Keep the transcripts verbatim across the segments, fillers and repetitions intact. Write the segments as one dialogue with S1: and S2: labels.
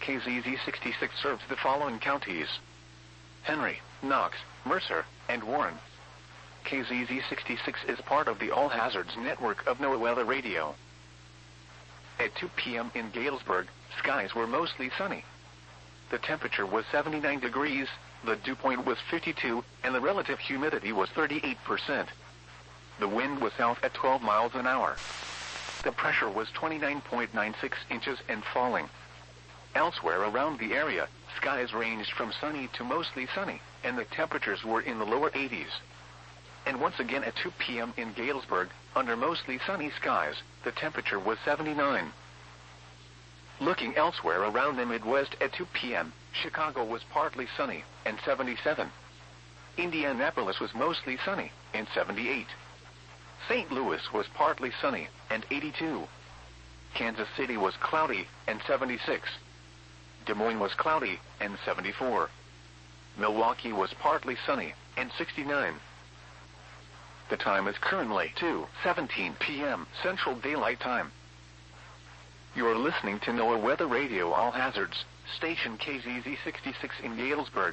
S1: K Z Z sixty-six serves the following counties: Henry, Knox, Mercer, and Warren. K Z Z sixty-six is part of the All Hazards network of NOAA Weather Radio. At two p m in Galesburg, skies were mostly sunny. The temperature was seventy-nine degrees, the dew point was fifty-two, and the relative humidity was thirty-eight percent. The wind was south at twelve miles an hour. The pressure was twenty-nine point nine six inches and falling. Elsewhere around the area, skies ranged from sunny to mostly sunny, and the temperatures were in the lower eighties. And once again at two p m in Galesburg, under mostly sunny skies, the temperature was seventy-nine. Looking elsewhere around the Midwest at two p m, Chicago was partly sunny, and seventy-seven. Indianapolis was mostly sunny, and seventy-eight. Saint Louis was partly sunny, and eighty-two. Kansas City was cloudy, and seventy-six. Des Moines was cloudy, and seventy-four. Milwaukee was partly sunny, and sixty-nine. The time is currently two seventeen p m Central Daylight Time. You are listening to NOAA Weather Radio All Hazards, station K Z Z sixty-six in Galesburg.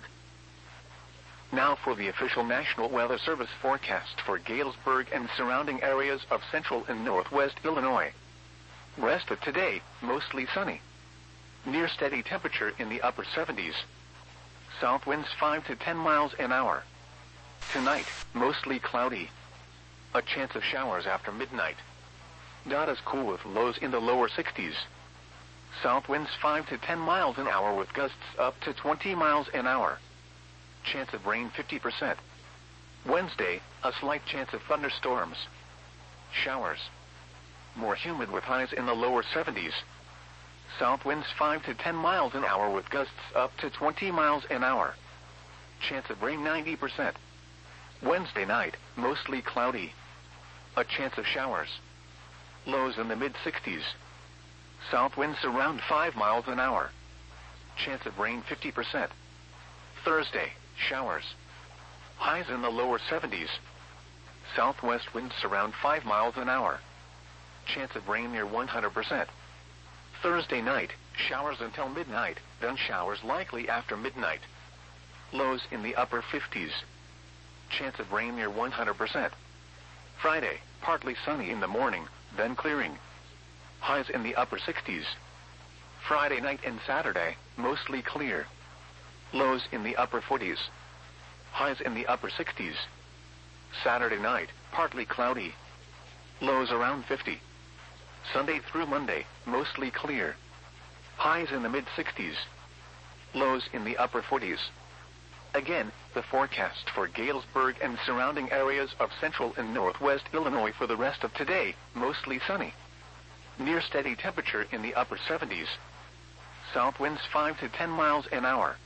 S1: Now for the official National Weather Service forecast for Galesburg and surrounding areas of central and northwest Illinois. Rest of today, mostly sunny. Near steady temperature in the upper seventies. South winds five to ten miles an hour. Tonight, mostly cloudy. A chance of showers after midnight. Not as cool with lows in the lower sixties. South winds five to ten miles an hour with gusts up to twenty miles an hour. Chance of rain fifty percent. Wednesday, a slight chance of thunderstorms. Showers. More humid with highs in the lower seventies. South winds five to ten miles an hour with gusts up to twenty miles an hour. Chance of rain ninety percent. Wednesday night, mostly cloudy. A chance of showers. Lows in the mid sixties. South winds around five miles an hour. Chance of rain fifty percent. Thursday, showers. Highs in the lower seventies. Southwest winds around five miles an hour. Chance of rain near one hundred percent. Thursday night, showers until midnight, then showers likely after midnight. Lows in the upper fifties. Chance of rain near one hundred percent. Friday, partly sunny in the morning, then clearing. Highs in the upper sixties. Friday night and Saturday, mostly clear. Lows in the upper forties. Highs in the upper sixties. Saturday night, partly cloudy. Lows around fifty. Sunday through Monday, mostly clear. Highs in the mid sixties. Lows in the upper forties. Again, the forecast for Galesburg and surrounding areas of central and northwest Illinois for the rest of today, mostly sunny. Near steady temperature in the upper seventies. South winds five to ten miles an hour.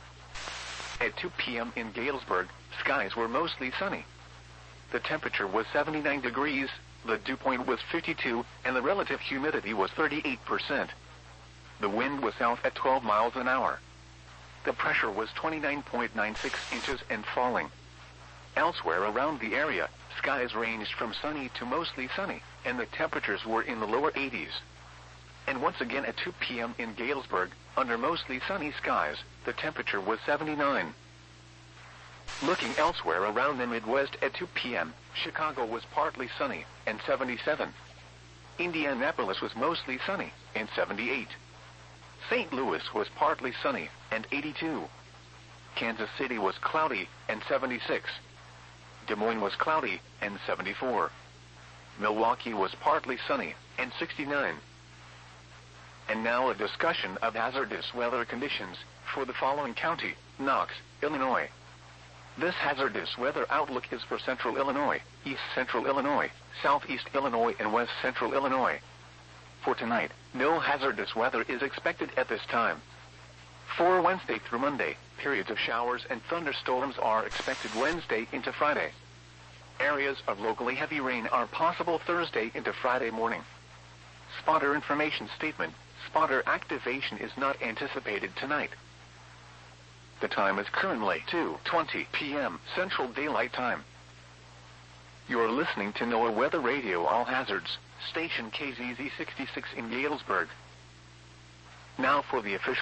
S1: At two p m in Galesburg, skies were mostly sunny. The temperature was seventy-nine degrees, the dew point was fifty-two, and the relative humidity was thirty-eight percent. The wind was south at twelve miles an hour. The pressure was twenty-nine point nine six inches and falling. Elsewhere around the area, skies ranged from sunny to mostly sunny, and the temperatures were in the lower eighties. And once again at two p m in Galesburg, under mostly sunny skies, the temperature was seventy-nine. Looking elsewhere around the Midwest at two p m, Chicago was partly sunny, and seventy-seven. Indianapolis was mostly sunny, and seventy-eight. Saint Louis was partly sunny, and eighty-two. Kansas City was cloudy, and seventy-six. Des Moines was cloudy, and seventy-four. Milwaukee was partly sunny, and sixty-nine. And now a discussion of hazardous weather conditions for the following county: Knox, Illinois. This hazardous weather outlook is for central Illinois, east central Illinois, southeast Illinois, and west central Illinois. For tonight, no hazardous weather is expected at this time. For Wednesday through Monday, periods of showers and thunderstorms are expected Wednesday into Friday. Areas of locally heavy rain are possible Thursday into Friday morning. Spotter information statement: spotter activation is not anticipated tonight. The time is currently two twenty p m Central Daylight Time. You are listening to NOAA Weather Radio All Hazards, station K Z Z sixty-six in Galesburg. Now for the official